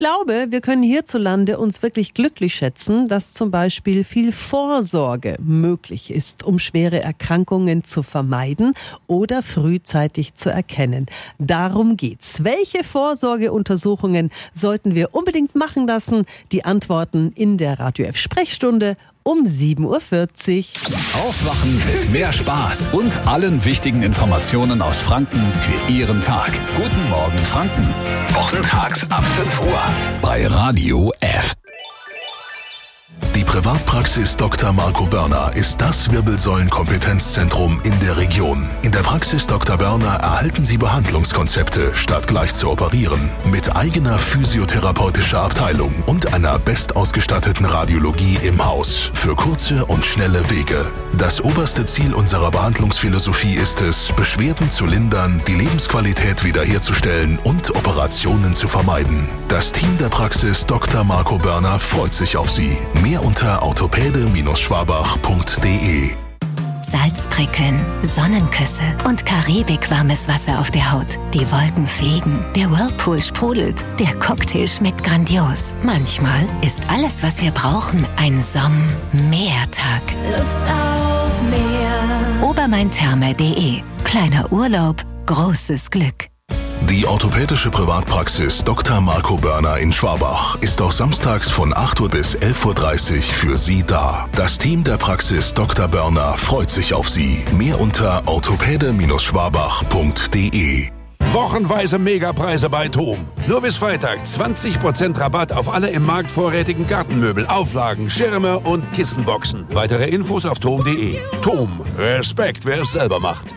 glaube, wir können hierzulande uns wirklich glücklich schätzen, dass zum Beispiel viel Vorsorge möglich ist, um schwere Erkrankungen zu vermeiden oder frühzeitig zu erkennen. Darum geht's. Welche Vorsorgeuntersuchungen sollten wir unbedingt machen lassen? Die Antworten in der Radio F Sprechstunde um 7.40 Uhr. Aufwachen mit mehr Spaß und allen wichtigen Informationen aus Franken für Ihren Tag. Guten Morgen Franken. Wochentags ab 5 Uhr bei Radio F. Die Privatpraxis Dr. Marco Börner ist das Wirbelsäulenkompetenzzentrum in der Region. In der Praxis Dr. Börner erhalten Sie Behandlungskonzepte, statt gleich zu operieren, mit eigener physiotherapeutischer Abteilung und einer bestausgestatteten Radiologie im Haus für kurze und schnelle Wege. Das oberste Ziel unserer Behandlungsphilosophie ist es, Beschwerden zu lindern, die Lebensqualität wiederherzustellen und Operationen zu vermeiden. Das Team der Praxis Dr. Marco Börner freut sich auf Sie. Mehr unter orthopäde-schwabach.de. Salzprickeln, Sonnenküsse und Karibik-warmes Wasser auf der Haut. Die Wolken fliegen, der Whirlpool sprudelt, der Cocktail schmeckt grandios. Manchmal ist alles, was wir brauchen, ein Sommertag. Lust auf mehr. Obermaintherme.de. Kleiner Urlaub, großes Glück. Die orthopädische Privatpraxis Dr. Marco Börner in Schwabach ist auch samstags von 8 Uhr bis 11.30 Uhr für Sie da. Das Team der Praxis Dr. Börner freut sich auf Sie. Mehr unter orthopäde-schwabach.de. Wochenweise Megapreise bei TOM. Nur bis Freitag 20% Rabatt auf alle im Markt vorrätigen Gartenmöbel, Auflagen, Schirme und Kissenboxen. Weitere Infos auf tom.de. TOM. Respekt, wer es selber macht.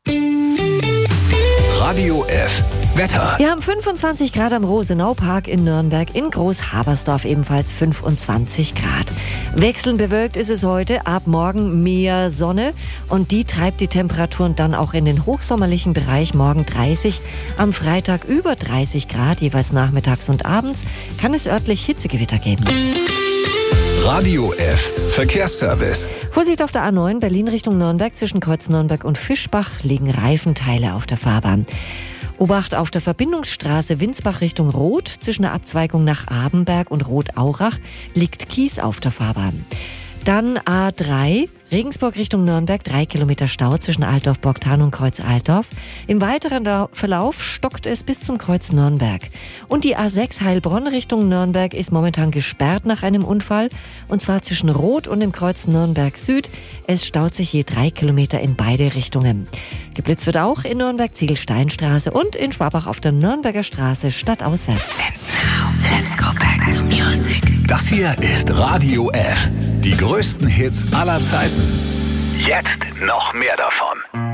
Radio F. Wetter. Wir haben 25 Grad am Rosenau-Park in Nürnberg, in Großhabersdorf ebenfalls 25 Grad. Wechselnd bewölkt ist es heute, ab morgen mehr Sonne und die treibt die Temperaturen dann auch in den hochsommerlichen Bereich. Morgen 30, am Freitag über 30 Grad, jeweils nachmittags und abends kann es örtlich Hitzegewitter geben. Radio F. Verkehrsservice. Vorsicht auf der A9 Berlin Richtung Nürnberg, zwischen Kreuz Nürnberg und Fischbach liegen Reifenteile auf der Fahrbahn. Obacht auf der Verbindungsstraße Winsbach Richtung Roth, zwischen der Abzweigung nach Abenberg und Roth-Aurach liegt Kies auf der Fahrbahn. Dann A3 Regensburg Richtung Nürnberg, 3 Kilometer Stau zwischen Altdorf-Borgtan und Kreuz Altdorf. Im weiteren Verlauf stockt es bis zum Kreuz Nürnberg. Und die A6 Heilbronn Richtung Nürnberg ist momentan gesperrt nach einem Unfall. Und zwar zwischen Roth und dem Kreuz Nürnberg Süd. Es staut sich je 3 Kilometer in beide Richtungen. Geblitzt wird auch in Nürnberg Ziegelsteinstraße und in Schwabach auf der Nürnberger Straße stadtauswärts. And now, let's go back to music. Das hier ist Radio F. Die größten Hits aller Zeiten. Jetzt noch mehr davon.